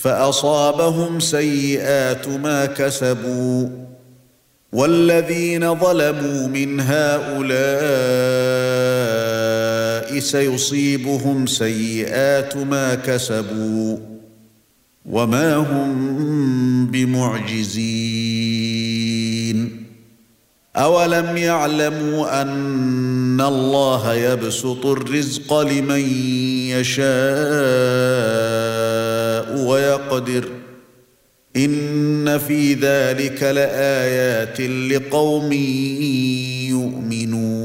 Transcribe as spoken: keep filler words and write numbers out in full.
فأصابهم سيئات ما كسبوا والذين ظلموا من هؤلاء سيصيبهم سيئات ما كسبوا وما هم بمعجزين أولم يعلموا أن الله يبسط الرزق لمن يشاء ويقدر إن في ذلك لآيات لقوم يؤمنون